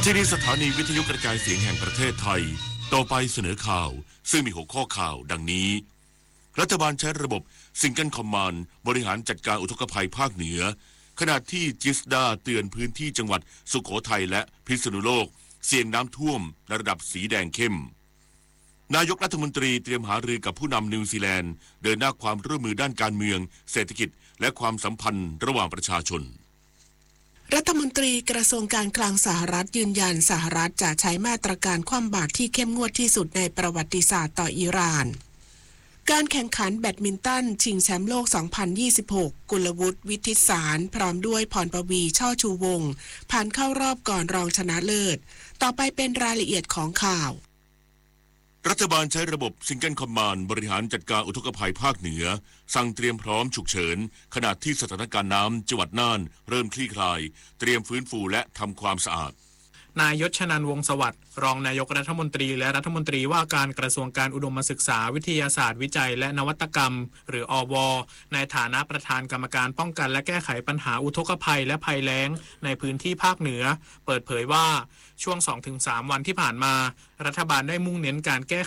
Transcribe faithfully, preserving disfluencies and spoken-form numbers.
ที่นี่สถานีวิทยุกระจายเสียงแห่งประเทศไทยต่อไปเสนอข่าวซึ่งมีหัวข้อข่าวดังนี้รัฐบาลใช้ระบบซิงเกิลคอมมานด์บริหารจัดการอุทกภัยภาคเหนือขณะที่จิสดาเตือนพื้นที่จังหวัดสุโขทัยและพิษณุโลกเสี่ยงน้ำท่วมระดับสีแดงเข้มนายกรัฐมนตรีเตรียมหารือกับผู้นำนิวซีแลนด์เดินหน้าความร่วมมือด้านการเมืองเศรษฐกิจและความสัมพันธ์ระหว่างประชาชนรัฐมนตรีกระทรวงการคลังสหรัฐยืนยันสหรัฐจะใช้มาตรการคว่ำบาตรที่เข้มงวดที่สุดในประวัติศาสตร์ต่ออิหร่านการแข่งขันแบดมินตันชิงแชมป์โลก สองพันยี่สิบหก กุลวุฒิวิทิตสารพร้อมด้วยพรปวีช่อชูวงศ์ผ่านเข้ารอบก่อนรองชนะเลิศต่อไปเป็นรายละเอียดของข่าวรัฐบาลใช้ระบบซิงเกิลคอมมานด์บริหารจัดการอุทกภัยภาคเหนือสั่งเตรียมพร้อมฉุกเฉินขณะที่สถานการณ์น้ำจังหวัดน่านเริ่มคลี่คลายเตรียมฟื้นฟูและทำความสะอาดนายยศชนันท์วงศ์สวัสดิ์รองนายกรัฐมนตรีและรัฐมนตรีว่าการกระทรวงการอุดมศึกษาวิทยาศาสตร์วิจัยและนวัตกรรมหรืออวในฐานะประธานกรรมการป้องกันและแก้ไขปัญหาอุทกภัยและภัยแล้งในพื้นที่ภาคเหนือเปิดเผยว่าช่วง สองถึงสาม วันที่ผ่านมารัฐบาลได้มุ่งเน้นการแก้